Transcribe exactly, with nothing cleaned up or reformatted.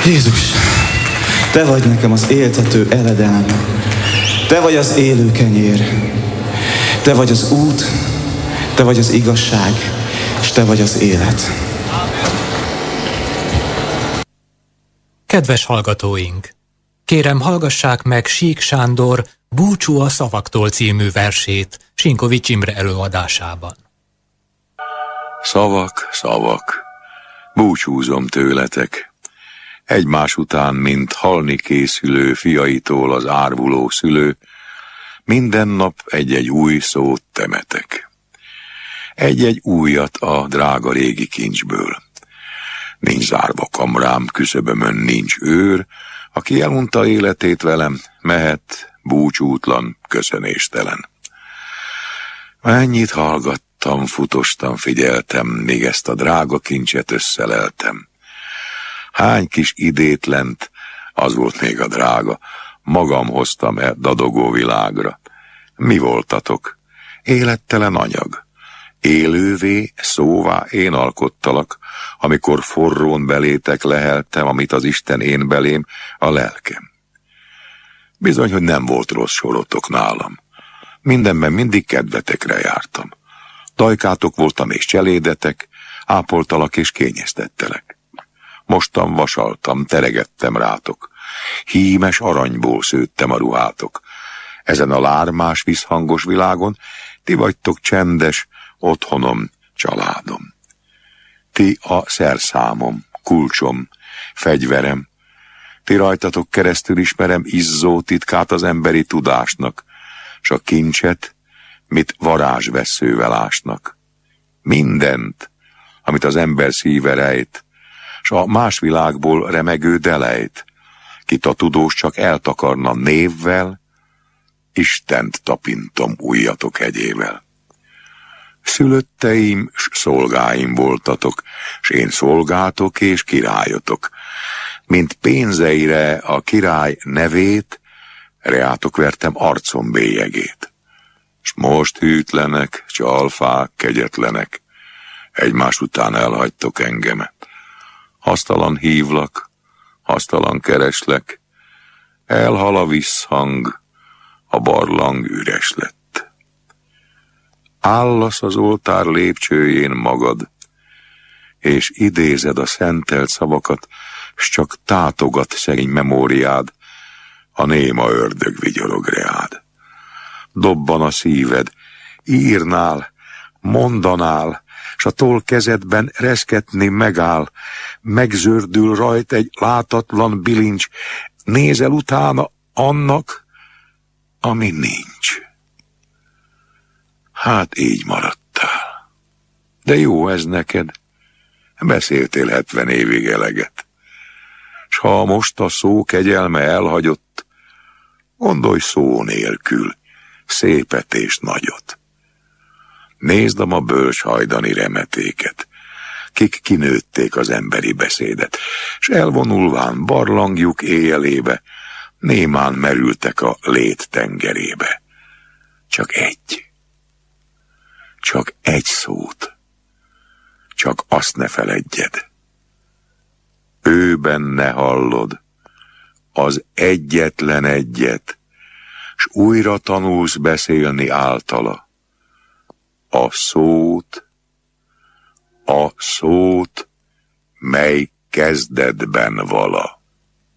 Jézus, Te vagy nekem az éltető eledem, Te vagy az élő kenyér, Te vagy az út, Te vagy az igazság, és Te vagy az élet. Kedves hallgatóink! Kérem, hallgassák meg Sík Sándor Búcsú a szavaktól című versét Sinkovics Imre előadásában. Szavak, szavak, búcsúzom tőletek, egymás után, mint halni készülő fiaitól az árvuló szülő, minden nap egy-egy új szót temetek. Egy-egy újat a drága régi kincsből. Nincs zárva kamrám, küszöbömön nincs őr, aki elunta életét velem, mehet búcsútlan, köszönéstelen. Mennyit hallgattam, futostam, figyeltem, még ezt a drága kincset összeleltem. Hány kis idétlent, az volt még a drága, magam hoztam e dadogó világra. Mi voltatok? Élettelen anyag. Élővé, szóvá én alkottalak, amikor forrón belétek leheltem, amit az Isten én belém, a lelkem. Bizony, hogy nem volt rossz sorotok nálam. Mindenben mindig kedvetekre jártam. Tajkátok voltam és cselédetek, ápoltalak és kényeztettelek. Mostan vasaltam, teregettem rátok. Hímes aranyból szőttem a ruhátok. Ezen a lármás, visszhangos világon ti vagytok csendes, otthonom, családom. Ti a szerszámom, kulcsom, fegyverem. Ti rajtatok keresztül ismerem izzó titkát az emberi tudásnak, s a kincset, mit varázsvesszővel ásnak. Mindent, amit az ember szíve rejt, s a más világból remegő delejt, kit a tudós csak eltakarna névvel, Istent tapintom ujjatok hegyével. Szülötteim s szolgáim voltatok, s én szolgátok és királyotok. Mint pénzeire a király nevét, reátok vertem arcom bélyegét. S most hűtlenek, csalfák, kegyetlenek, egymás után elhagytok engemet. Hasztalan hívlak, hasztalan kereslek, elhal a visszhang, a barlang üres lett. Állasz az oltár lépcsőjén magad, és idézed a szentelt szavakat, s csak tátogat szegény memóriád, a néma ördög vigyorog reád. Dobban a szíved, írnál, mondanál, s a toll kezedben reszketni megáll, megzördül rajt egy látatlan bilincs, nézel utána annak, ami nincs. Hát így maradtál. De jó ez neked. Beszéltél hetven évig eleget. S ha most a szó kegyelme elhagyott, gondolj szó nélkül, szépet és nagyot. Nézd a ma bölcs hajdani remetéket, kik kinőtték az emberi beszédet, s elvonulván barlangjuk éjjelébe, némán merültek a lét tengerébe. Csak egy. Csak egy szót. Csak azt ne feledjed. Ő benne hallod az egyetlen egyet, s újra tanulsz beszélni általa. A szót, a szót, mely kezdetben vala.